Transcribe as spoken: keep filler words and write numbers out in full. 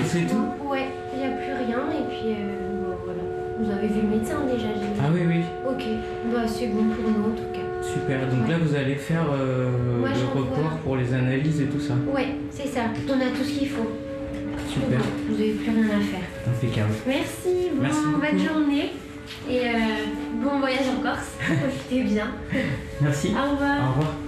c'est tout? Ouais, il n'y a plus rien et puis euh, bon, voilà. Vous avez vu le médecin déjà, j'ai vu. Ah oui, oui. Ok, bah c'est bon pour nous en tout cas. Super, donc Ouais. là vous allez faire euh, Moi, le j'envoie. report pour les analyses et tout ça. Ouais, c'est ça, on a tout ce qu'il faut. Super. Bon, vous n'avez plus rien à faire. Impeccable. Merci, bon, Merci beaucoup. bonne journée et euh, bon voyage en Corse. Profitez bien. Merci. Au revoir. Au revoir.